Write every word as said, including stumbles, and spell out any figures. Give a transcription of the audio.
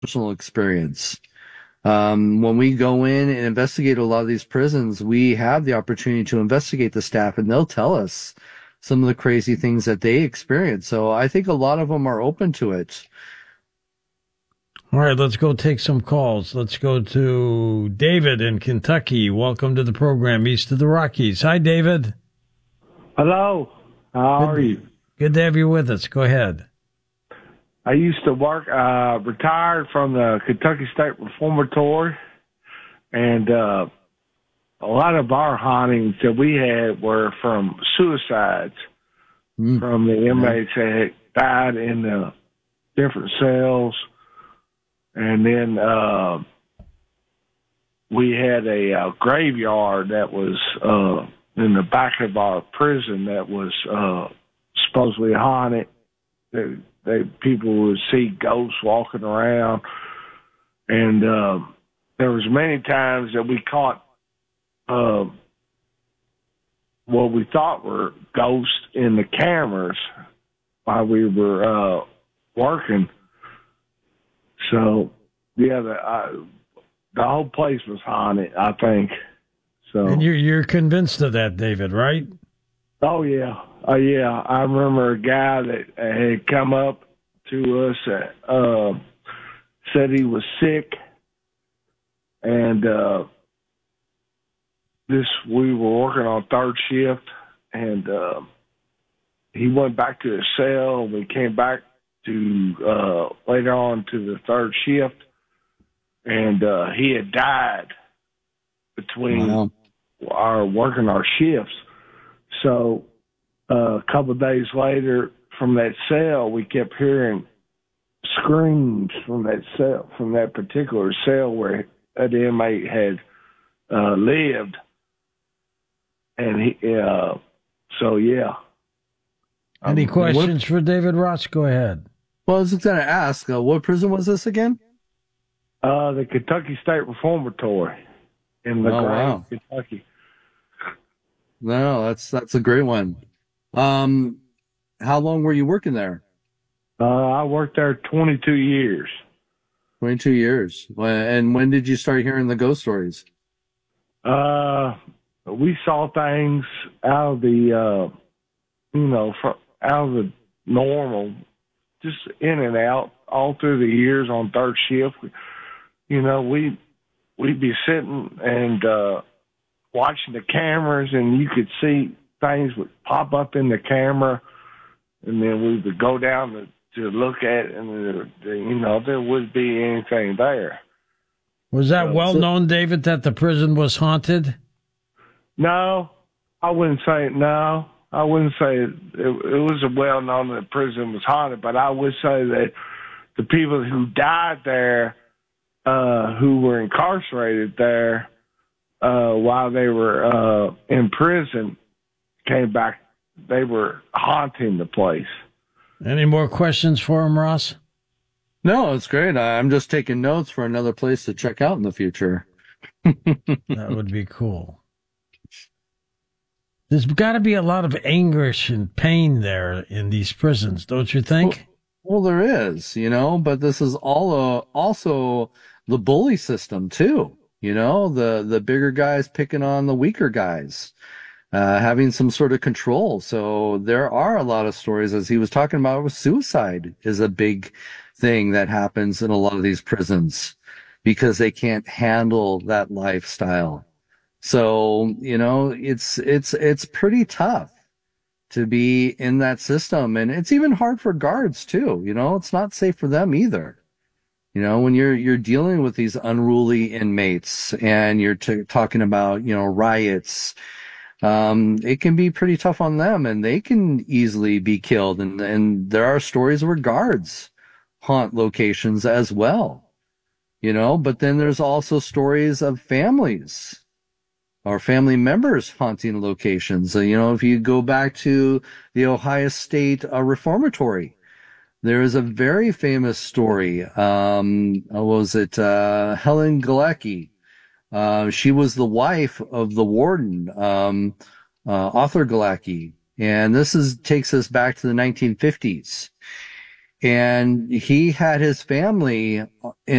personal experience. Um, when we go in and investigate a lot of these prisons, we have the opportunity to investigate the staff, and they'll tell us some of the crazy things that they experience. So I think a lot of them are open to it. All right, let's go take some calls. Let's go to David in Kentucky. Welcome to the program, East of the Rockies. Hi, David. Hello. How are Good, you? good to have you with us. Go ahead. I used to work, uh, retired from the Kentucky State Reformatory, and uh, a lot of our hauntings that we had were from suicides Mm. from the inmates that had died in the different cells. And then uh, we had a uh, graveyard that was uh, in the back of our prison that was uh, supposedly haunted. They, they, people would see ghosts walking around. And uh, there was many times that we caught uh, what we thought were ghosts in the cameras while we were uh, working. So, yeah, the, uh, the whole place was haunted, I think. So, And you're, you're convinced of that, David, right? oh yeah, oh yeah. I remember a guy that had come up to us, that, uh, said he was sick, and uh, this we were working on third shift, and uh, he went back to his cell. We came back to uh, later on to the third shift, and uh, he had died between Wow. our working our shifts. So uh, a couple of days later, from that cell, we kept hearing screams from that cell, from that particular cell where that inmate had uh, lived, and he. Uh, so yeah. Any Um, questions for David Ross? Go ahead. Well, I was just going to ask, uh, what prison was this again? Uh, the Kentucky State Reformatory in Oh, LaGrange, wow. Kentucky. No, that's that's a great one. Um, how long were you working there? Uh, I worked there twenty-two years. twenty-two years. When- And when did you start hearing the ghost stories? Uh, we saw things out of the, uh, you know, fr- out of the normal, just in and out all through the years on third shift. You know, we we'd be sitting and uh, watching the cameras, and you could see things would pop up in the camera, and then we would go down to, to look at it, and there, there- you know, there would be anything there. Was that So- well known, David, that the prison was haunted? No, I wouldn't say no. I wouldn't say it, it, it was a well known that the prison was haunted, but I would say that the people who died there, uh, who were incarcerated there, uh, while they were uh, in prison, came back. They were haunting the place. Any more questions for him, Ross? No, it's great. I- I'm just taking notes for another place to check out in the future. That would be cool. There's got to be a lot of anguish and pain there in these prisons, don't you think? Well, there is, you know, but this is all uh, also the bully system too. You know, the the bigger guys picking on the weaker guys, uh, having some sort of control. So there are a lot of stories, as he was talking about, with suicide is a big thing that happens in a lot of these prisons because they can't handle that lifestyle. So, you know, it's it's it's pretty tough to be in that system, and it's even hard for guards too. You know, it's not safe for them either. You know, when you're you're dealing with these unruly inmates and you're t- talking about, you know, riots, um, it can be pretty tough on them, and they can easily be killed. And and there are stories where guards haunt locations as well. You know, but then there's also stories of families or family members haunting locations. Uh, you know, if you go back to the Ohio State uh, Reformatory, there is a very famous story. Um, uh, was it uh, Helen Galecki? Uh, she was the wife of the warden, um, uh, Arthur Galecki, and this is takes us back to the nineteen fifties. and he had his family in